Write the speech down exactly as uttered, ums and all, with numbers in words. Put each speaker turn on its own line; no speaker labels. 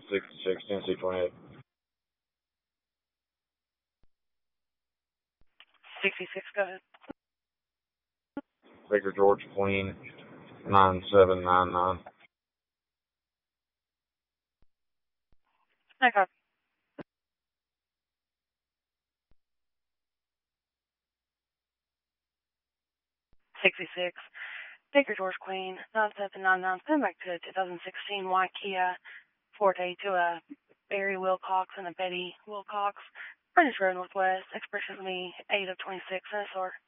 sixty-six, Tennessee twenty-eight.
sixty-six, go ahead.
Victor George Queen, nine seven nine nine.
I copy. sixty-six. Victor George Queen, nine seven nine nine. Send back to twenty sixteen white Kia Forte to a Barry Wilcox and a Betty Wilcox. Furnish Road Northwest. Expression of me, eight of twenty-six. Sensor.